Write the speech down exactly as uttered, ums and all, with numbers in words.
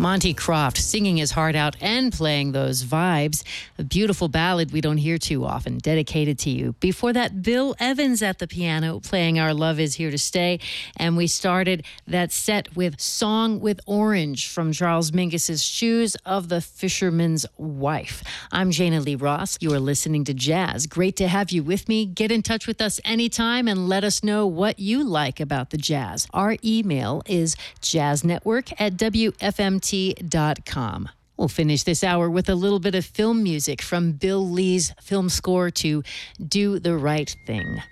Monty Croft singing his heart out and playing those vibes. A beautiful ballad we don't hear too often, dedicated to you. Before that, Bill Evans at the piano playing Our Love Is Here to Stay. And we started that set with Song with Orange from Charles Mingus's Shoes of the Fisherman's Wife. I'm Jana Lee Ross. You are listening to Jazz. Great to have you with me. Get in touch with us anytime and let us know what you like about the jazz. Our email is jazznetwork at w f m t dot com. We'll finish this hour with a little bit of film music from Bill Lee's film score to Do the Right Thing.